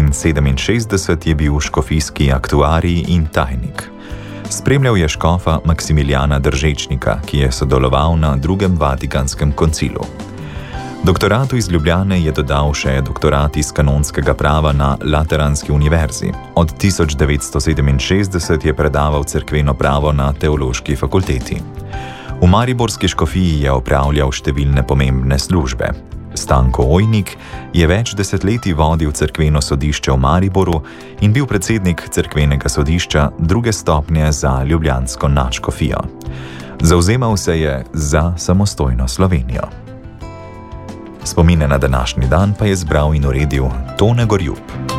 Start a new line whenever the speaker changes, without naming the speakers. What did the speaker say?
1967 je bil škofijski aktuarij in tajnik. Spremljal je škofa Maksimilijana Držečnika, ki je sodeloval na drugem Vatikanskem koncilu. Doktoratu iz Ljubljane je dodal še doktorat iz kanonskega prava na Lateranski univerzi. Od 1967 je predaval cerkveno pravo na Teološki fakulteti. V mariborski škofiji je opravljal številne pomembne službe. Stanko Ojnik je več desetletij vodil cerkveno sodišče v Mariboru in bil predsednik cerkvenega sodišča druge stopnje za ljubljansko nadškofijo. Zavzemal se je za samostojno Slovenijo. Spomine na današnji dan pa je zbral in uredil Tone Gorjup.